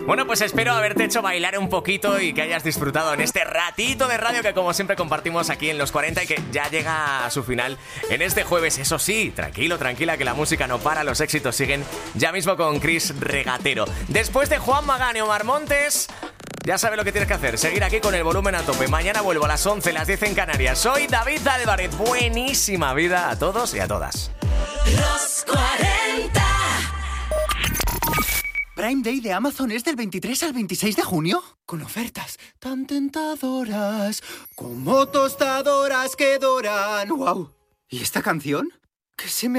Bueno, pues espero haberte hecho bailar un poquito y que hayas disfrutado en este ratito de radio que como siempre compartimos aquí en Los 40 y que ya llega a su final en este jueves. Eso sí, tranquilo, tranquila, que la música no para, los éxitos siguen ya mismo con Chris Regatero. Después de Juan Magán y Omar Montes, ya sabes lo que tienes que hacer, seguir aquí con el volumen a tope. Mañana vuelvo a las 11, las 10 en Canarias. Soy David Álvarez. Buenísima vida a todos y a todas. Los 40. Prime Day de Amazon es del 23 al 26 de junio. Con ofertas tan tentadoras como tostadoras que doran. ¡Wow! ¿Y esta canción? ¿Qué se me